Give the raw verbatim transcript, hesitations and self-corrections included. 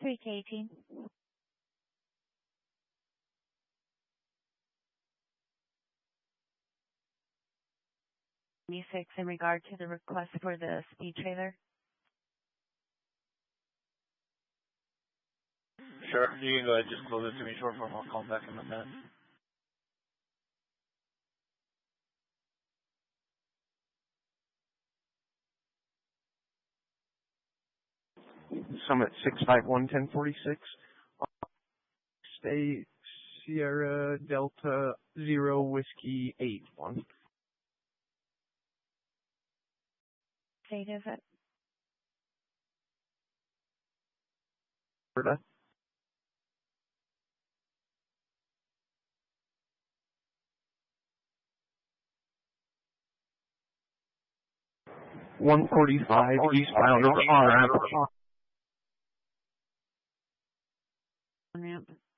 three K eighteen. Six in regard to the request for the speed trailer. Sure, you can go ahead and just close it to me short form. I'll call back in a minute. Summit six five one ten forty six. Stay Sierra Delta Zero Whiskey eight one. State is it? Florida. One forty five eastbound R. Ramp.